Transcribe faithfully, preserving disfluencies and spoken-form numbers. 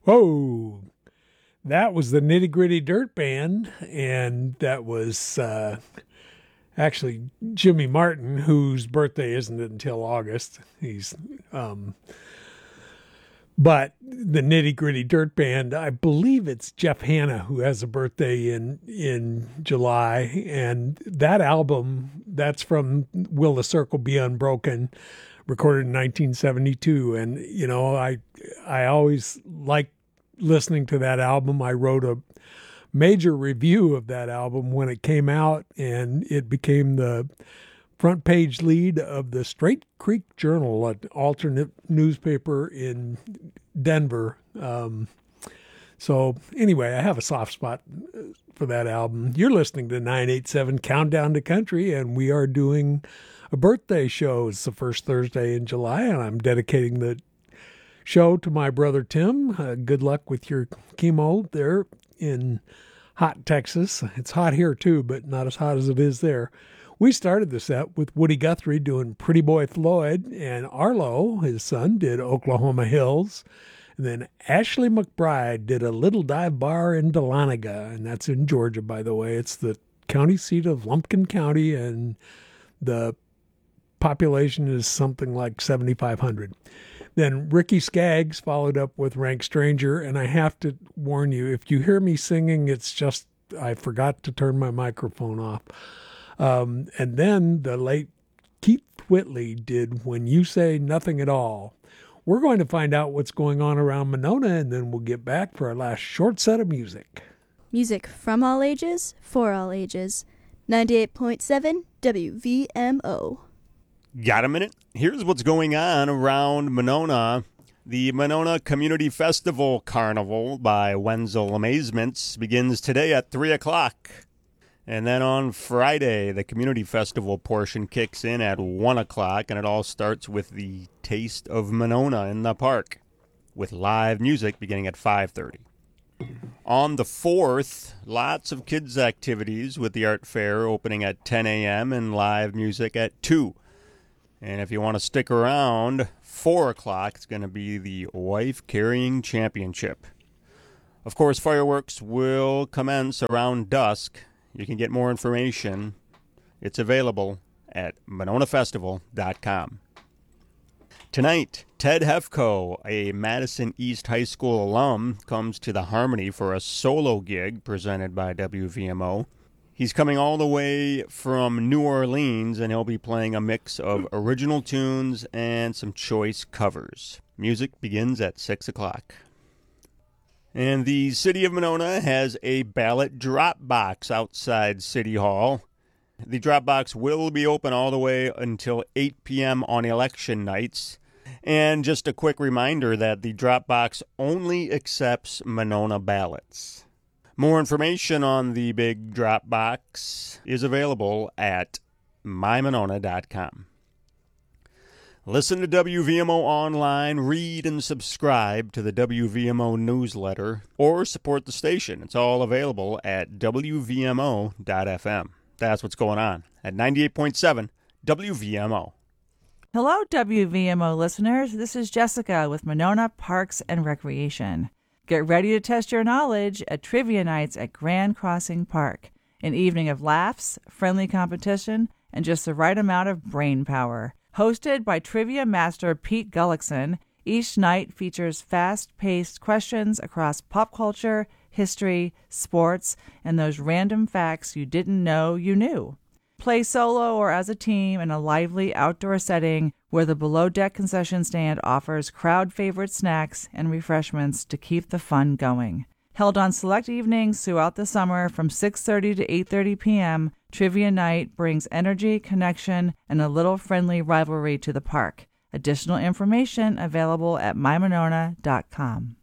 Whoa, that was the Nitty Gritty Dirt Band, and that was uh, actually Jimmy Martin, whose birthday isn't until August. He's, um, but the Nitty Gritty Dirt Band, I believe it's Jeff Hanna who has a birthday in in July, and that album, that's from Will the Circle Be Unbroken, recorded in nineteen seventy-two. And you know, I I always like listening to that album. I wrote a major review of that album when it came out, and it became the front page lead of the Straight Creek Journal, an alternate newspaper in Denver. Um, so anyway, I have a soft spot for that album. You're listening to nine eighty-seven Countdown to Country, and we are doing a birthday show. It's the first Thursday in July, and I'm dedicating the show to my brother Tim. Uh, good luck with your chemo there in hot Texas. It's hot here too, but not as hot as it is there. We started the set with Woody Guthrie doing Pretty Boy Floyd, and Arlo, his son, did Oklahoma Hills. And then Ashley McBride did A Little Dive Bar in Dahlonega, and that's in Georgia, by the way. It's the county seat of Lumpkin County, and the population is something like seventy-five hundred. Then Ricky Skaggs followed up with Rank Stranger, and I have to warn you, if you hear me singing, it's just I forgot to turn my microphone off. Um, and then the late Keith Whitley did When You Say Nothing at All. We're going to find out what's going on around Monona, and then we'll get back for our last short set of music. Music from all ages, for all ages. ninety-eight point seven W V M O. Got a minute? Here's what's going on around Monona. The Monona Community Festival Carnival by Wenzel Amazements begins today at three o'clock. And then on Friday, the Community Festival portion kicks in at one o'clock, and it all starts with the Taste of Monona in the park, with live music beginning at five thirty. On the fourth, lots of kids' activities with the art fair opening at ten a.m. and live music at two. And if you want to stick around, four o'clock is going to be the Wife Carrying Championship. Of course, fireworks will commence around dusk. You can get more information. It's available at monona festival dot com. Tonight, Ted Hefko, a Madison East High School alum, comes to the Harmony for a solo gig presented by W V M O. He's coming all the way from New Orleans, and he'll be playing a mix of original tunes and some choice covers. Music begins at six o'clock. And the City of Monona has a ballot drop box outside City Hall. The drop box will be open all the way until eight p.m. on election nights. And just a quick reminder that the drop box only accepts Monona ballots. More information on the big drop box is available at my monona dot com. Listen to W V M O online, read and subscribe to the W V M O newsletter, or support the station. It's all available at w v m o dot f m. That's what's going on at ninety-eight point seven W V M O. Hello, W V M O listeners. This is Jessica with Monona Parks and Recreation. Get ready to test your knowledge at Trivia Nights at Grand Crossing Park. An evening of laughs, friendly competition, and just the right amount of brain power. Hosted by trivia master Pete Gullickson, each night features fast-paced questions across pop culture, history, sports, and those random facts you didn't know you knew. Play solo or as a team in a lively outdoor setting where the below-deck concession stand offers crowd-favorite snacks and refreshments to keep the fun going. Held on select evenings throughout the summer from six thirty to eight thirty p.m., Trivia Night brings energy, connection, and a little friendly rivalry to the park. Additional information available at my monona dot com.